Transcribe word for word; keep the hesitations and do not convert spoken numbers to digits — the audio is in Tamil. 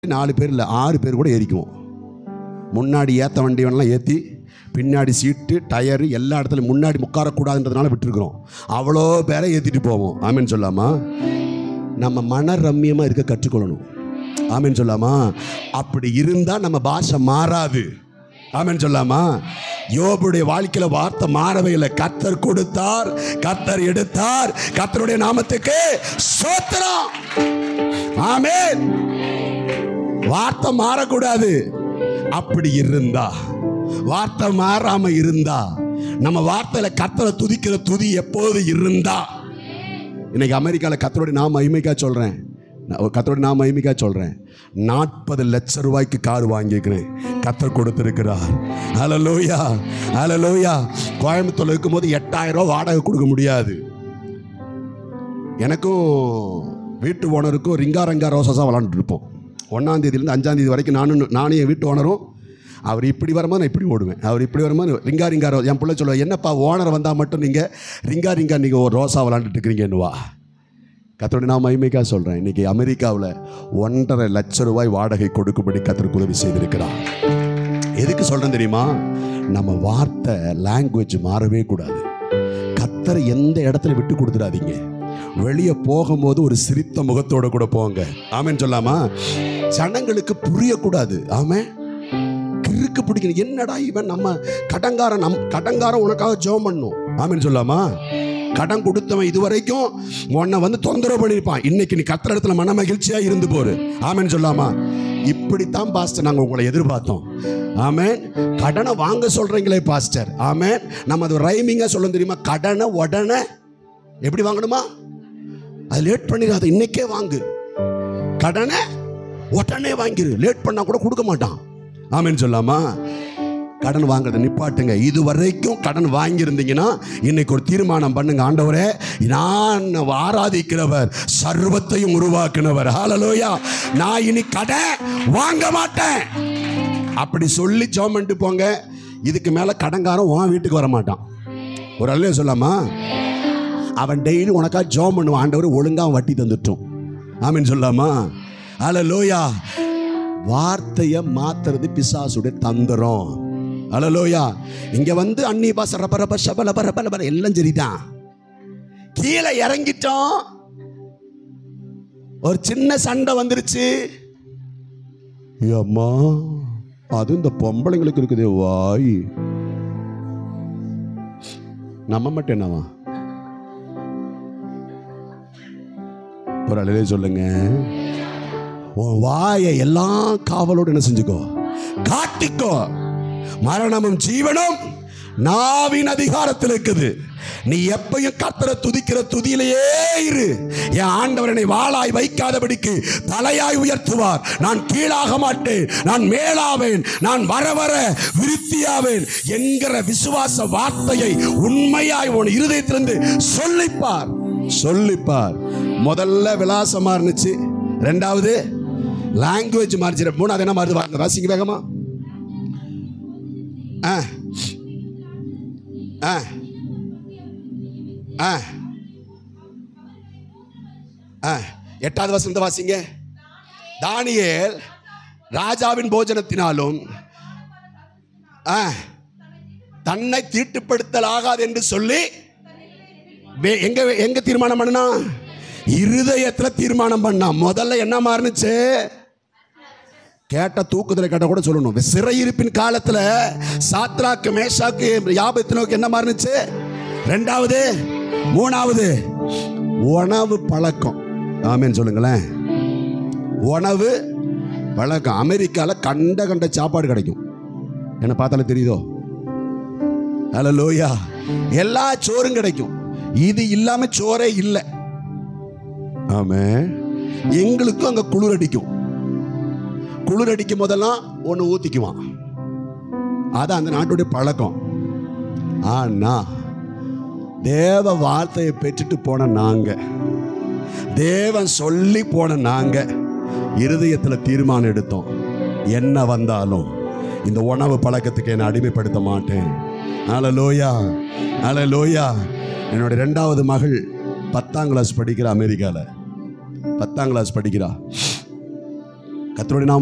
நாலு பேர் இல்லை ஆறு பேர் கூட ஏறிக்குவோம். முன்னாடி ஏற்ற வண்டி வேணாலும் ஏற்றி, பின்னாடி சீட்டு டயரு எல்லா இடத்துலையும் முன்னாடி உட்காரக்கூடாதுன்றதுனால விட்டுருக்குறோம். அவ்வளோ பேரை ஏற்றிட்டு போவோம். ஆமேன்னு சொல்லாமா? நம்ம மன ரம்மியமாக இருக்க கற்றுக்கொள்ளணும். ஆமேன்னு சொல்லாமா? அப்படி இருந்தால் நம்ம பாஷை மாறாது. ஆமேன்னு சொல்லாமா? யோபுடைய வாழ்க்கையில் வார்த்தை மாறவே இல்லை. கர்த்தர் கொடுத்தார், கர்த்தர் எடுத்தார், கர்த்தருடைய நாமத்துக்கு ஸ்தோத்திரம். ஆமென். வார்த்தை மாறக்கூடாது. அப்படி இருந்தா, வார்த்தை மாறாம இருந்தா, நம்ம வார்த்தையில கர்த்தரை துதிக்கிற துதி எப்போது இருந்தா, இன்னைக்கு அமெரிக்காவில் கர்த்தருடைய நாம மகிமைக்கா சொல்றேன், கர்த்தருடைய நாம மகிமைக்கா சொல்றேன். நாற்பது லட்சம் ரூபாய்க்கு கார் வாங்கிக்கிறேன், கர்த்தர் கொடுத்திருக்கிறார். ஹல்லேலூயா, ஹல்லேலூயா. கோயம்புத்தூர்ல இருக்கும்போது எட்டாயிரம் ரூபாய் வாடகை கொடுக்க முடியாது. எனக்கும் வீட்டு ஓனருக்கும் ரிங்கா ரங்கா ரோசஸாக விளாண்டுட்டு இருப்போம். ஒன்றாம் தேதியிலேருந்து அஞ்சாம் தேதி வரைக்கும் நானும் நானும் என் வீட்டு ஓனரும். அவர் இப்படி வரும்போது நான் இப்படி ஓடுவேன், அவர் இப்படி வரும்போது ரிங்கா ரிங்கா ரோ. என் பிள்ளை சொல்லுவேன், என்னப்பா ஓனர் வந்தால் மட்டும் நீங்கள் ரிங்கா ரிங்கா நீங்கள் ஒரு ரோஸா விளாண்டுட்டு இருக்கிறீங்கன்னுவா. கர்த்தருடைய நான் மகிமைக்காக சொல்கிறேன். இன்றைக்கி அமெரிக்காவில் ஒன்றரை லட்சம் ரூபாய் வாடகை கொடுக்கும்படி கர்த்தருக்கு உதவி செய்திருக்கிறார். எதுக்கு சொல்கிறேன் தெரியுமா? நம்ம வார்த்தை லாங்குவேஜ் மாறவே கூடாது. கர்த்தரை எந்த இடத்துல விட்டு கொடுத்துடாதீங்க. வெளியே போகும்போது ஒரு சிரித்த முகத்தோட கூட போங்க. ஆமேன்னு சொல்லாமா? ஜனங்களுக்கு புரியக்கூடாது. ஆமே, கிறுக்கு பிடிக்கணும். என்னடா இவன் நம்ம கடங்காரன், நம் கடங்காரன் உனக்காக ஜெபம் பண்ணும். ஆமேன்னு சொல்லாமா? கடன் கொடுத்தவன் இதுவரைக்கும் உன்னை வந்து தொந்தரவு பண்ணியிருப்பான். இன்னைக்கு நீ கர்த்தர் இடத்துல மன மகிழ்ச்சியா இருந்து போரு. ஆமேன்னு சொல்லாமா? இப்படித்தான் பாஸ்டர் நாங்கள் உங்களை எதிர்பார்த்தோம். ஆமேன். கடனை வாங்க சொல்றீங்களே பாஸ்டர். ஆமேன். நம்ம அது ரைமிங்கா சொல்ல தெரியுமா? கடனை உடனே எப்படி வாங்கணுமா? அது லேட் பண்ணிடாத, இன்னைக்கே வாங்கு. கடனை உடனே வாங்கிரு, லேட் பண்ணா கூட கொடுக்க மாட்டான். ஆமேன்னு சொல்லாமா? கடன் வாங்குறத நிப்பாட்டுங்க. இது வரைக்கும் கடன் வாங்கியிருந்தீங்கன்னா இன்னைக்கு ஒரு தீர்மானம் பண்ணுங்க. ஆண்டவரே, நான் ஆராதிக்கிறவர், சர்வத்தையும் உருவாக்குனவர். ஹல்லேலூயா. நான் இனி கடன் வாங்க மாட்டேன் அப்படி சொல்லி ஜெபம் பண்ணிட்டு போங்க. இதுக்கு மேல கடன்காரன் உன் வீட்டுக்கு வர மாட்டான். ஒரு அல்லையா சொல்லாமா? அவன் டெய்லி உனக்கா ஜெபம் பண்ணுவான், ஆண்டவர் ஒழுங்கா வட்டி தந்துட்டோம். ஆமேன்னு சொல்லாமா? ஹல்லேலூயா. வார்த்தையை மாத்துறது பிசாசுடைய தந்திரம். ஹல்லேலூயா. இங்க வந்து அன்னி பாச ரப ரப ஷபல பர பல பல எல்லாம் சரிதான். கீழே இறங்கிட்டோம், ஒரு சின்ன சண்டை வந்துருச்சு. அம்மா, அது இந்த பொம்பளைங்களுக்கு இருக்குது வாய். நம்ம மட்டும் என்னவா? ஒரு அழகே சொல்லுங்க. உன் வாயை எல்லாம் காவலோடு என்ன செஞ்சுக்கோ, காட்டிக்கோ. மரணமும் ஜீவனும் நாவின் அதிகாரத்தில் இருக்குது. நீ எப்பயும் கர்த்தரை துதிக்கிற துதியிலேயே இரு. என் ஆண்டவர் என்னை வாளாய் வைக்காதபடிக்கு தலையாய் உயர்த்துவார். நான் கீழாக மாட்டேன், நான் மேலாவேன், நான் வர வர விருத்தியாவேன் என்கிற விசுவாச வார்த்தையை உண்மையாய் உன் இருதயத்திலிருந்து சொல்லிப்பார், சொல்லிப்பார். முதல்ல விலாசமா இருந்துச்சு, ரெண்டாவது லாங்குவேஜ் மாறிச்சு, மூணாவது என்ன மாறுது? வாசிங்க வேகமா. ஆ ஆ ஆ ஆ எட்டாவது வசனத்தை வாசிங்க. தானியேல் ராஜாவின் போஜனத்தினாலும் தன்னை தீட்டுப்படுத்தல் ஆகாது என்று சொல்லி எங்க எங்க தீர்மானம் பண்ணா? இருதயத்தில் தீர்மானம் பண்ணா. முதல்ல என்ன மாறுனுச்சு? கேட்ட தூக்குதலை கேட்ட கூட சொல்லணும். சிறையிருப்பின் காலத்துல சாத்ராக்கு மேஷாக்கு யாபேத்நேகோக்கு என்ன மாறுனுச்சு? ரெண்டாவது, மூணாவது உணவு பழக்கம். ஆமேன்னு சொல்லுங்களேன். உணவு பழக்கம். அமெரிக்கால கண்ட கண்ட சாப்பாடு கிடைக்கும். என்ன பார்த்தாலே தெரியுதோ? ஹல்லேலூயா. எல்லா சோறும் கிடைக்கும். இது இல்லாம சோறே இல்லை. ஆமே. எங்களுக்கும் அங்க குளிர் அடிக்கும். குளிர் அடிக்கும் போதெல்லாம் ஒன்று ஊத்திக்குவான். அதான் அந்த நாட்டுடைய பழக்கம். ஆனா தேவ வார்த்தையை பெற்றுட்டு போன நாங்க, தேவன் சொல்லி போன நாங்க இருதயத்தில் தீர்மானம் எடுத்தோம், என்ன வந்தாலும் இந்த உணவு பழக்கத்துக்கு என்னை அடிமைப்படுத்த மாட்டேன். ஹல்லேலூயா, ஹல்லேலூயா. என்னோட ரெண்டாவது மகள் பத்தாம் கிளாஸ் படிக்கிற, அமெரிக்காவில் பத்தாம் கிளாஸ் படிக்கிறா. கர்த்தருடைய நாமம்